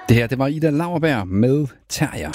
Det her, det var Ida Lauerberg med Terrier.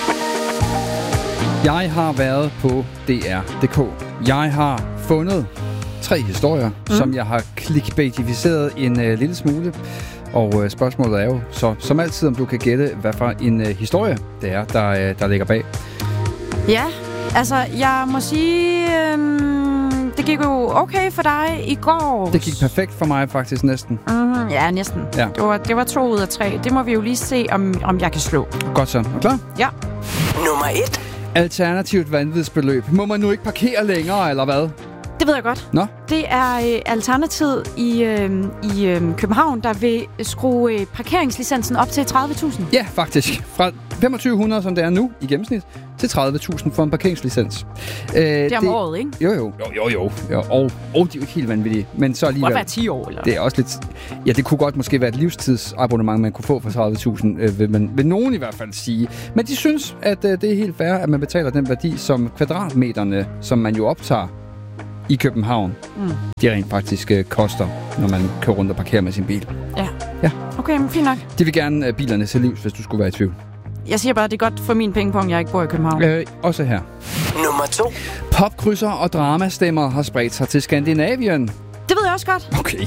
Jeg har været på DR.dk. Jeg har fundet 3 historier, som jeg har clickbaitificeret en lille smule. Og spørgsmålet er jo så, som altid, om du kan gætte, hvad for en historie det er, der ligger bag. Ja, altså jeg må sige, det gik jo okay for dig i går. Det gik perfekt for mig faktisk næsten. Ja, næsten. Ja. Det var 2 ud af 3. Det må vi jo lige se, om jeg kan slå. Godt så. Er du klar? Ja. Nummer 1. Alternativt vanvidsbeløb. Må man nu ikke parkere længere, eller hvad? Det ved jeg godt. Nå? Det er Alternativet i København, der vil skrue parkeringslicensen op til 30.000. Ja, faktisk. Fra 2.500, som det er nu i gennemsnit, til 30.000 for en parkeringslicens. Det er om året, ikke? Jo. Og de er jo ikke helt vanvittige. Men så alligevel... Det kunne godt være 10 år, eller? Det er også lidt... Ja, det kunne godt måske være et livstidsabonnement, man kunne få for 30.000, vil nogen i hvert fald sige. Men de synes, at det er helt fair, at man betaler den værdi, som kvadratmeterne, som man jo optager i København, de rent faktisk koster, når man kører rundt og parkerer med sin bil. Ja. Okay, men fint nok. De vil gerne bilerne til livs, hvis du skulle være i tvivl. Jeg siger bare, at det er godt for min pengepung, jeg ikke bor i København. Også her. Nummer 2. Popkrydser og dramastemmer har spredt sig til Skandinavien. Det ved jeg også godt. Okay.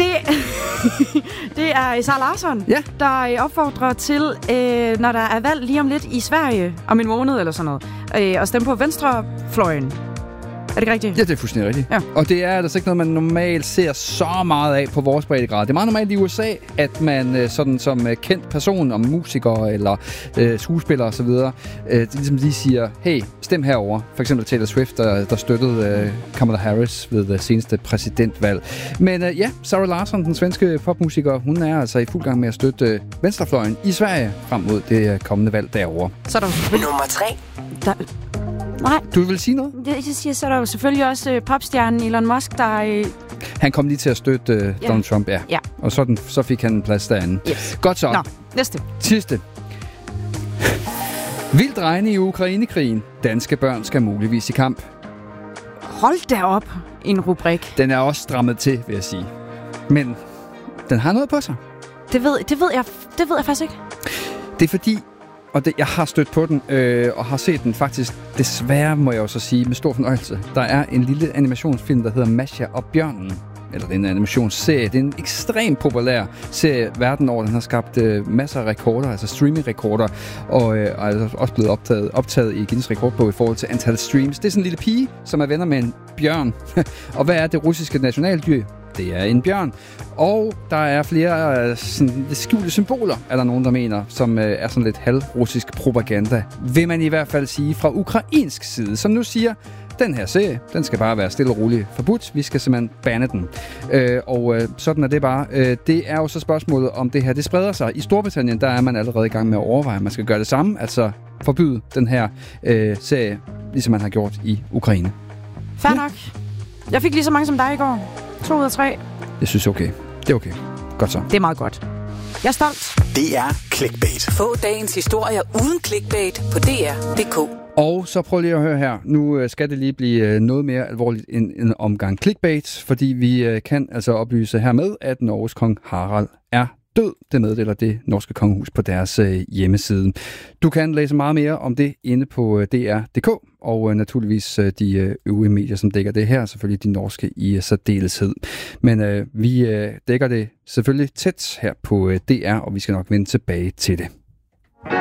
Det er Sara Larsson, der opfordrer til, når der er valg lige om lidt i Sverige, om en måned eller sådan noget, at stemme på venstrefløjen. Er det ikke rigtigt? Ja, det er fuldstændig rigtigt. Ja. Og det er altså ikke noget, man normalt ser så meget af på vores breddegrad. Det er meget normalt i USA, at man sådan som kendt person, om musikere eller skuespillere osv., ligesom lige siger, hey, stem herover. For eksempel Taylor Swift, der støttede Kamala Harris ved det seneste præsidentvalg. Men Sara Larsson, den svenske popmusiker, hun er altså i fuld gang med at støtte venstrefløjen i Sverige frem mod det kommende valg derovre. Så er der Nummer 3. Nej. Du vil sige noget? Jeg siger, så er der jo selvfølgelig også popstjernen Elon Musk, der... Han kom lige til at støtte Donald Trump, ja. Og så fik han en plads derinde. Yes. Godt så. Nå, næste. Sidste. Vildt drejende i Ukrainekrigen. Danske børn skal muligvis i kamp. Hold da op, en rubrik. Den er også strammet til, vil jeg sige. Men den har noget på sig. Det ved jeg faktisk ikke. Det er fordi... Og jeg har stødt på den, og har set den faktisk, desværre må jeg jo så sige, med stor fornøjelse. Der er en lille animationsfilm, der hedder Masha og Bjørnen. Eller det er en animationsserie. Det er en ekstremt populær serie verden over. Den har skabt masser af rekorder, altså streaming-rekorder, og er altså også blevet optaget i Guinness rekordbog i forhold til antal streams. Det er sådan en lille pige, som er venner med en bjørn. Og hvad er det russiske nationaldyr? Det er en bjørn. Og der er flere skjulte symboler, er der nogen, der mener, som er sådan lidt halvrussisk propaganda. Vil man i hvert fald sige fra ukrainsk side, som nu siger, den her serie, den skal bare være stille og roligt forbudt. Vi skal simpelthen bande den. Sådan er det bare. Det er jo så spørgsmålet, om det her det spreder sig. I Storbritannien, der er man allerede i gang med at overveje, at man skal gøre det samme. Altså forbyde den her serie, ligesom man har gjort i Ukraine. Fair nok. Jeg fik lige så mange som dig i går. 2 ud af 3. Jeg synes okay. Det er okay. Godt så. Det er meget godt. Jeg er stolt. Det er Clickbait. Få dagens historier uden clickbait på DR.dk. Og så prøv lige at høre her. Nu skal det lige blive noget mere alvorligt end en omgang clickbait, fordi vi kan altså oplyse hermed, at Norges kong Harald er død. Det meddeler det norske kongehus på deres hjemmeside. Du kan læse meget mere om det inde på DR.dk, og naturligvis de øvrige medier, som dækker det her, selvfølgelig de norske i særdeleshed. Men vi dækker det selvfølgelig tæt her på DR, og vi skal nok vende tilbage til det.